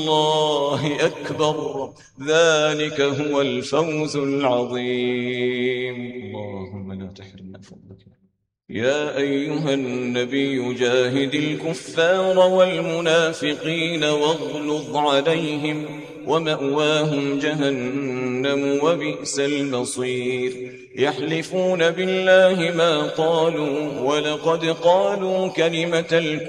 الله أكبر. ذلك هو الفوز العظيم. اللهم لا تحرمنا فضلك. يا أيها النبي جاهد الكفار والمنافقين واغلظ عليهم ومأواهم جهنم وبئس المصير. يحلفون بالله ما قالوا ولقد قالوا كلمة الكفر